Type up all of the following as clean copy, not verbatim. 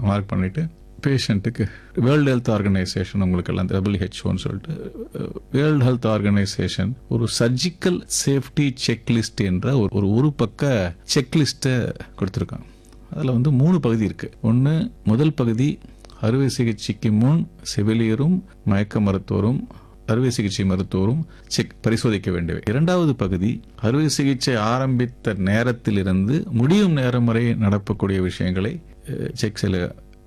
Mark பண்ணிவிட்டு பேஷண்ட்டுக்கு world health organisation உங்களுக்கு எல்லாம் WHO சொல்லிட்டு வேர்ல்டு ஹெல்த் ஆர்கனைசேஷன் ஒரு சர்ஜிக்கல் சேஃப்டி செக்லிஸ்ட் என்ற ஒரு பக்க செக்லிஸ்ட்டை கொடுத்துருக்காங்க. அதில் 3 பகுதி இருக்கு. ஒன்று, முதல் பகுதி அறுவை சிகிச்சைக்கு முன் செவிலியரும் மயக்க மருத்துவரும் அறுவை சிகிச்சை மருத்துவரும் பரிசோதிக்க வேண்டியவை. 2வது பகுதி அறுவை சிகிச்சை ஆரம்பித்த நேரத்திலிருந்து முடியும் நேரம் வரை நடக்கக்கூடிய விஷயங்களை செக் செய்ய.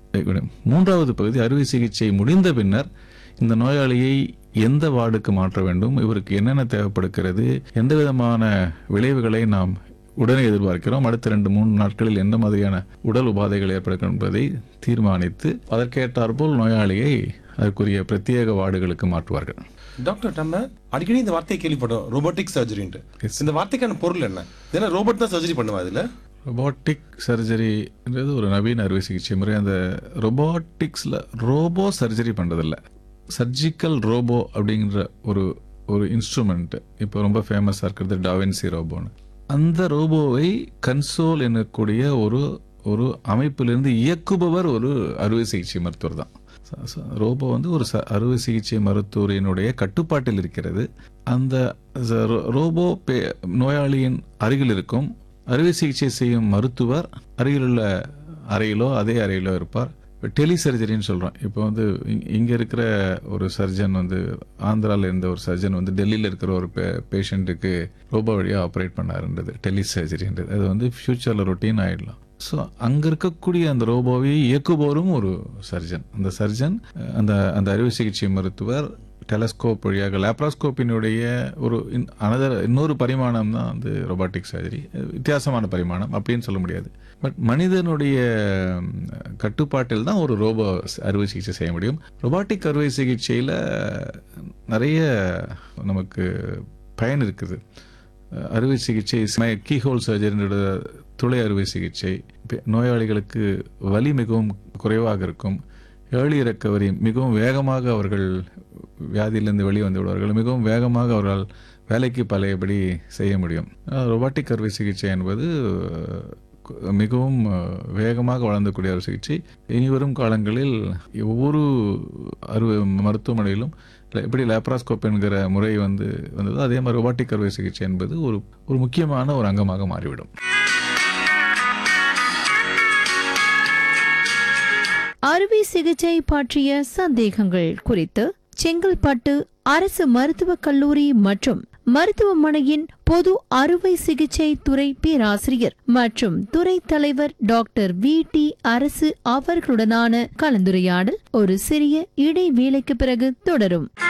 3வது பகுதி அறுவை சிகிச்சை முடிந்த பின்னர் இந்த நோயாளியை எந்த வார்டுக்கு மாற்ற வேண்டும், இவருக்கு என்னென்ன தேவைப்படுகிறது, எந்த விதமான விளைவுகளை நாம் உடனே எதிர்பார்க்கிறோம், அடுத்த 2-3 நாட்களில் எந்த மாதிரியான உடல் உபாதைகள் ஏற்படுகிறது என்பதை தீர்மானித்து அதற்கேற்றாற்போல் நோயாளியை அதற்குரிய பிரத்யேக வார்டுகளுக்கு மாற்றுவார்கள். டாக்டர், நம்ம அடிக்கடி இந்த வார்த்தையை கேள்விப்பட்டோம், ரோபோட்டிக் சர்ஜரின்ட்டு. இந்த வார்த்தைக்கான பொருள் என்ன? ஏன்னா ரோபோட் தான் சர்ஜரி பண்ணுவா. இதில் ரொபாட்டிக் சர்ஜரின்றது ஒரு நவீன அறுவை சிகிச்சை முறை. அந்த ரொபாட்டிக்ஸில் ரோபோ சர்ஜரி பண்ணுறதில்ல, சர்ஜிக்கல் ரோபோ அப்படிங்கிற ஒரு இன்ஸ்ட்ருமெண்ட் இப்போ ரொம்ப ஃபேமஸாக இருக்கிறது டாவின்சி ரோபோன்னு. அந்த ரோபோவை கன்சோல் எனக்கூடிய ஒரு அமைப்பிலிருந்து இயக்குபவர் ஒரு அறுவை சிகிச்சை மருத்துவர் தான். ரோபோ ஒரு அறுவை சிகிச்சை மருத்துவரினுடைய கட்டுப்பாட்டில் இருக்கிறது. அந்த ரோபோ நோயாளியின் அருகில் இருக்கும். அறுவை சிகிச்சை செய்யும் மருத்துவர் அருகிலுள்ள அறையிலோ அதே அறையிலோ இருப்பார். டெலி சர்ஜரின்னு சொல்கிறோம். இப்போ இங்கே இருக்கிற ஒரு சர்ஜன் ஆந்திராவில் இருந்த ஒரு சர்ஜன் டெல்லியில் இருக்கிற ஒரு பேஷண்ட்டுக்கு ரோபோ வழியாக ஆப்ரேட் பண்ணாருன்றது டெலி சர்ஜரின்றது. அது ஃபியூச்சரில் ரொட்டீன் ஆகிடலாம். ஸோ அங்கே இருக்கக்கூடிய அந்த ரோபோவை இயக்குபவரும் ஒரு சர்ஜன். அந்த சர்ஜன் அந்த அறுவை சிகிச்சை மருத்துவர் டெலஸ்கோப் வழியாக லேப்ராஸ்கோப்பினுடைய இன்னொரு பரிமாணம் தான் ரொபாட்டிக் சர்ஜரி. வித்தியாசமான பரிமாணம் அப்படின்னு சொல்ல முடியாது. பட் மனிதனுடைய கட்டுப்பாட்டில் தான் ஒரு ரோபோ அறுவை சிகிச்சை செய்ய முடியும். ரொபாட்டிக் அறுவை சிகிச்சையில் நிறைய நமக்கு பயன் இருக்குது. அறுவை சிகிச்சை கீஹோல் சர்ஜரியோட துளை அறுவை சிகிச்சை நோயாளிகளுக்கு வலி மிகவும் குறைவாக இருக்கும். ஏர்லி ரெக்கவரி, மிகவும் வேகமாக அவர்கள் வியாதியிலிருந்து வெளிவந்து விடுவார்கள். மிகவும் வேகமாக அவர்கள் வேலைக்கு பழையபடி செய்ய முடியும். ரொபாட்டிக் அறுவை சிகிச்சை என்பது மிகவும் வேகமாக வளர்ந்தக்கூடிய ஒரு சிகிச்சை. இனிவரும் காலங்களில் ஒவ்வொரு மருத்துவமனையிலும் எப்படி லேப்ராஸ்கோப் என்கிற முறை வந்ததோ அதே மாதிரி ரொபாட்டிக் அறுவை சிகிச்சை என்பது ஒரு முக்கியமான ஒரு அங்கமாக மாறிவிடும். அறுவை சிகிச்சை பற்றிய சந்தேகங்கள் குறித்து செங்கல்பட்டு அரசு மருத்துவக் கல்லூரி மற்றும் மருத்துவமனையின் பொது அறுவை சிகிச்சை துறை பேராசிரியர் மற்றும் துறை தலைவர் டாக்டர் VT அரசு அவர்களுடனான கலந்துரையாடல் ஒரு சிறிய இடைவேளைக்கு பிறகு தொடரும்.